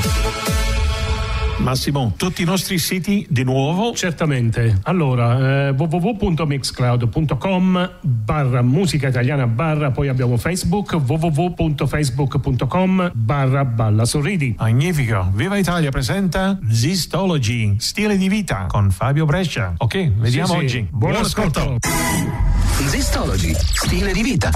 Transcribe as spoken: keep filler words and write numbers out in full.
Massimo, tutti i nostri siti di nuovo? Certamente. Allora, eh, w w w punto mixcloud punto com barra musica italiana barra, poi abbiamo Facebook, w w w punto facebook punto com barra Balla Sorridi. Magnifico. Viva Italia presenta Zistology, stile di vita con Fabio Brescia. Ok, vediamo Sì, sì. oggi. Buon ascolto. Zistology, stile di vita.